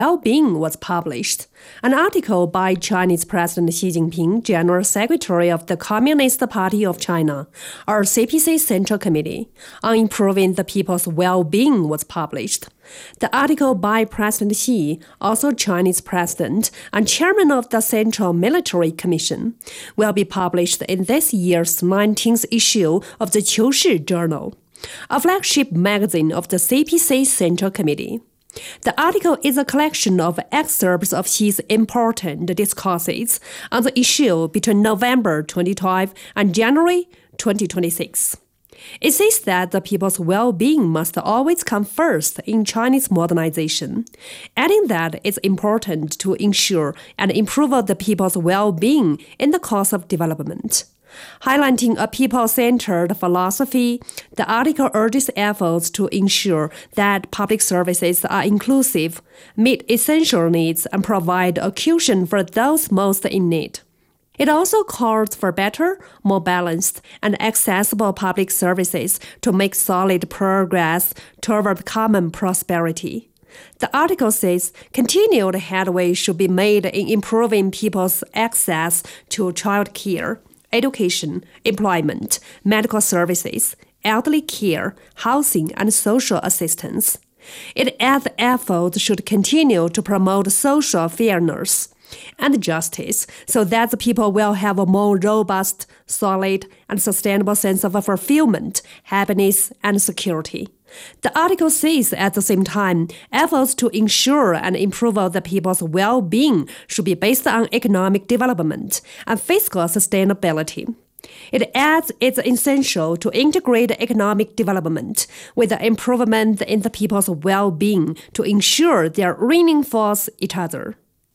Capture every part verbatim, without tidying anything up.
well-being was published. An article by Chinese President Xi Jinping, General Secretary of the Communist Party of China, or C P C Central Committee, on improving the people's well-being was published. The article by President Xi, also Chinese President and Chairman of the Central Military Commission, will be published in this year's nineteenth issue of the Qiushi Journal, a flagship magazine of the C P C Central Committee. The article is a collection of excerpts of Xi's important discourses on the issue between November twenty twelve and January twenty twenty-six. It says that the people's well-being must always come first in Chinese modernization, adding that it's important to ensure and improve the people's well-being in the course of development. Highlighting a people-centered philosophy, the article urges efforts to ensure that public services are inclusive, meet essential needs, and provide a cushion for those most in need. It also calls for better, more balanced, and accessible public services to make solid progress toward common prosperity. The article says continued headway should be made in improving people's access to child care, education, employment, medical services, elderly care, housing, and social assistance. It adds efforts should continue to promote social fairness and justice so that the people will have a more robust, solid, and sustainable sense of fulfillment, happiness, and security. The article says at the same time, efforts to ensure and improve the people's well-being should be based on economic development and fiscal sustainability. It adds it's essential to integrate economic development with the improvement in the people's well-being to ensure they reinforce each other.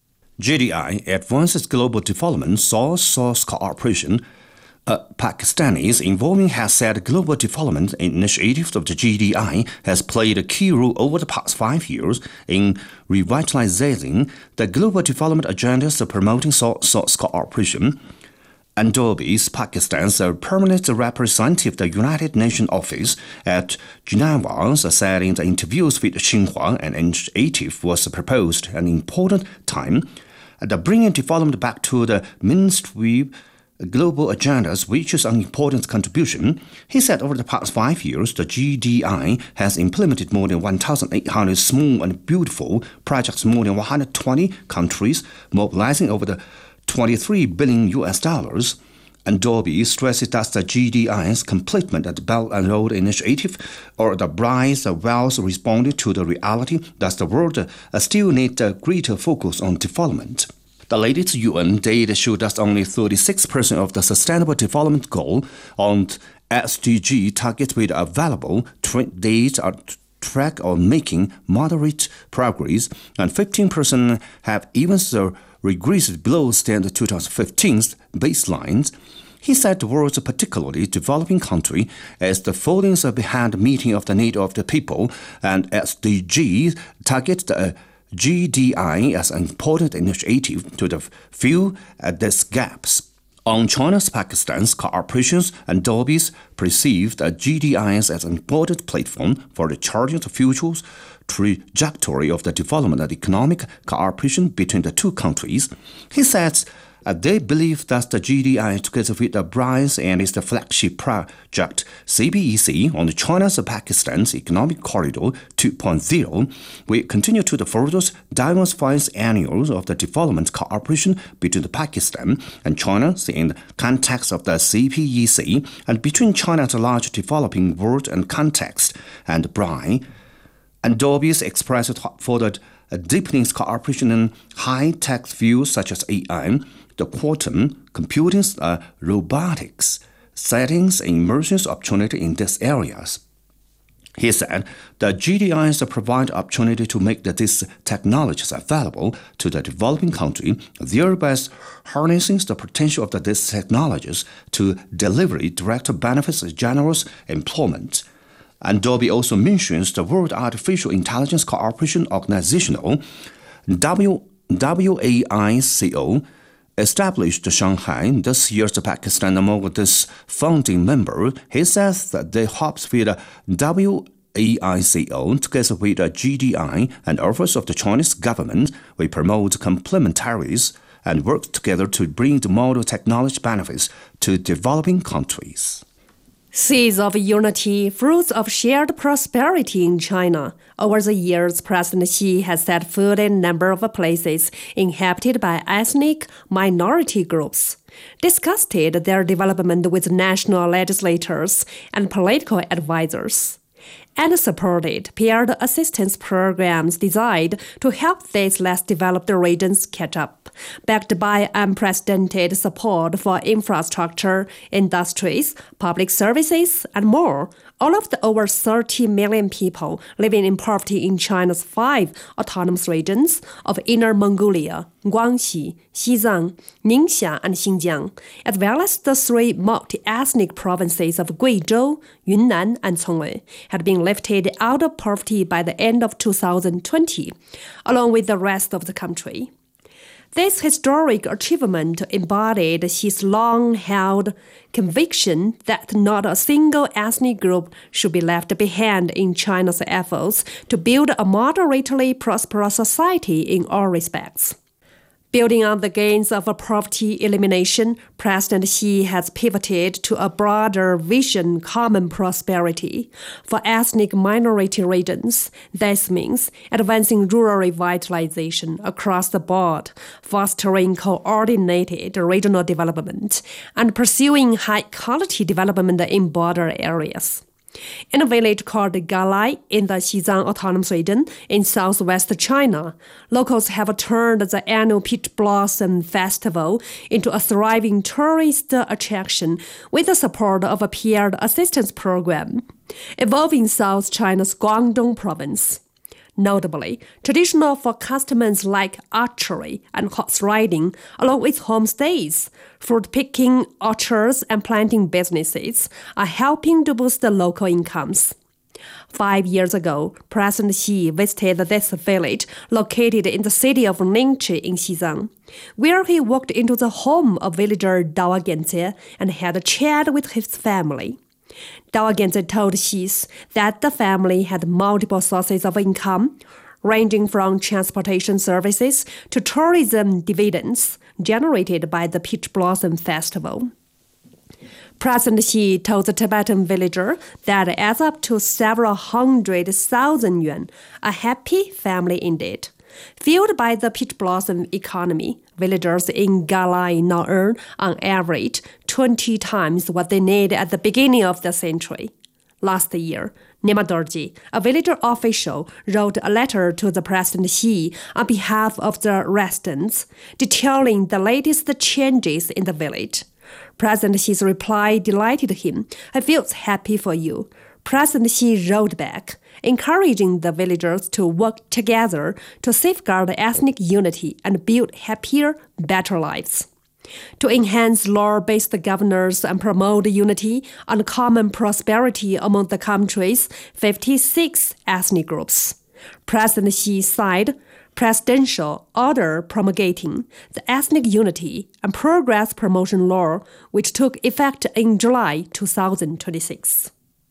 J D I advances global development source source cooperation. A Pakistanis involving has said global development initiative of the G D I has played a key role over the past five years in revitalizing the global development agendas of promoting source cooperation. Andobis, Pakistan's permanent representative of the United Nations office at Geneva, said in the interviews with Xinhua, an initiative was proposed at an important time, the bringing development back to the mainstream global agendas, which is an important contribution. He said over the past five years, the G D I has implemented more than one thousand eight hundred small and beautiful projects in more than one hundred twenty countries, mobilizing over the twenty-three billion U S dollars. And Dolby stresses that the G D I's completement at the Belt and Road Initiative or the Bryce Wells responded to the reality that the world uh, still needs a greater focus on development. The latest U N data showed that only thirty-six percent of the Sustainable Development Goal on S D G targets with available dates are track on making moderate progress, and fifteen percent have even so regressed below standard twenty fifteen's baselines. He said the world's particularly developing country as the fallings behind meeting of the need of the people, and S D G targets the G D I as an important initiative to the fill these gaps. On China's Pakistan's cooperations, and Dolby's perceived the G D Is as an important platform for the charting the future trajectory of the development and economic cooperation between the two countries. He says uh, they believe that the G D I, together with the Bryce and its flagship project C B E C on China's Pakistan's Economic Corridor two point oh, will continue to the further diversify annuals of the development cooperation between the Pakistan and China in the context of the C P E C and between China and the large developing world and context and Bryce. And Dolby's expressed for the deepening cooperation in high-tech fields such as A I, the quantum computing, uh, robotics, settings, and emerging opportunity in these areas. He said the G D Is provide opportunity to make these technologies available to the developing country, thereby harnessing the potential of these technologies to deliver direct benefits and generous employment. And Dolby also mentions the World Artificial Intelligence Cooperation Organization, W A I C O, established Shanghai this year. Pakistan among this founding member. He says that they hopes with the W A I C O, together with the G D I and office of the Chinese government, we promote complementarities and work together to bring the model technology benefits to developing countries. Seeds of unity, fruits of shared prosperity in China. Over the years, President Xi has set foot in a number of places inhabited by ethnic minority groups, discussed their development with national legislators and political advisors, and supported peer assistance programs designed to help these less developed regions catch up, backed by unprecedented support for infrastructure, industries, public services, and more. All of the over thirty million people living in poverty in China's five autonomous regions of Inner Mongolia, Guangxi, Xizang, Ningxia, and Xinjiang, as well as the three multi-ethnic provinces of Guizhou, Yunnan, and Congwei, had been lifted out of poverty by the end of two thousand twenty, along with the rest of the country. This historic achievement embodied his long-held conviction that not a single ethnic group should be left behind in China's efforts to build a moderately prosperous society in all respects. Building on the gains of poverty elimination, President Xi has pivoted to a broader vision, common prosperity. For ethnic minority regions, this means advancing rural revitalization across the board, fostering coordinated regional development, and pursuing high-quality development in border areas. In a village called Galai in the Xizang Autonomous Region in southwest China, locals have turned the annual Peach Blossom Festival into a thriving tourist attraction with the support of a peer assistance program, involving South China's Guangdong province. Notably, traditional folk customs like archery and horse riding, along with homestays, fruit picking, orchards, and planting businesses, are helping to boost the local incomes. Five years ago, President Xi visited this village located in the city of Ningxi in Xizang, where he walked into the home of villager Dao Genze and had a chat with his family. Dao Genze told Xi that the family had multiple sources of income, ranging from transportation services to tourism dividends generated by the Peach Blossom Festival. President Xi told the Tibetan villager that adds up to several hundred thousand yuan, a happy family indeed. Fueled by the peach blossom economy, villagers in Galai now earn, on average, twenty times what they need at the beginning of the century. Last year, Nima Dorji, a villager official, wrote a letter to the President Xi on behalf of the residents, detailing the latest changes in the village. President Xi's reply delighted him. "I feel happy for you." President Xi wrote back, encouraging the villagers to work together to safeguard ethnic unity and build happier, better lives. To enhance law-based governance and promote unity and common prosperity among the country's fifty-six ethnic groups, President Xi signed Presidential Order Promulgating the Ethnic Unity and Progress Promotion Law, which took effect in July two thousand twenty-six.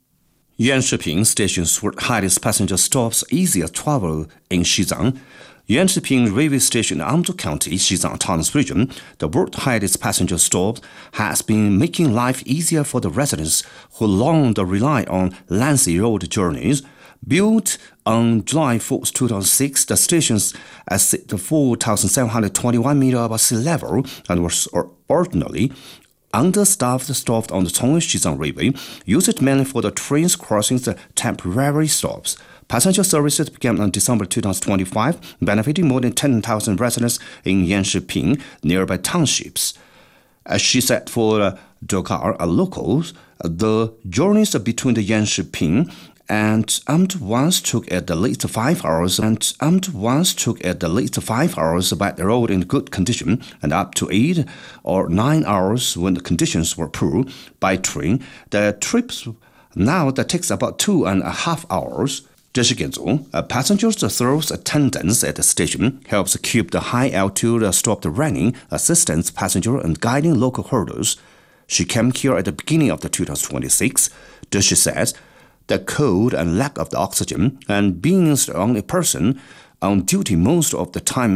Yanshiping stations were highest passenger stops easier travel in Xizang. Yanshiping Railway Station in Amzhou County, Xizang Autonomous Region, the world's highest passenger stop, has been making life easier for the residents who long rely on lengthy road journeys. Built on July fourth, two thousand six, the station is at four thousand seven hundred twenty-one meters above sea level and was ordinarily understaffed stop on the Congwei-Xizang Railway, used mainly for the trains crossing the temporary stops. Passenger services began on December two thousand twenty-five, benefiting more than ten thousand residents in Yanshiping, nearby townships. As she said for uh, Dokar, a locals, the journeys between the Yanshiping and Amzhou once took at the least five hours, and Amzhou once took at the least five hours by the road in good condition, and up to eight or nine hours when the conditions were poor. By train, the trips now that takes about two and a half hours. A passengers thorough attendance at the station helps keep the high altitude stop running, assistance passenger and guiding local herders. She came here at the beginning of the two thousand twenty-six. She says, the cold and lack of the oxygen, and being the only person on duty most of the time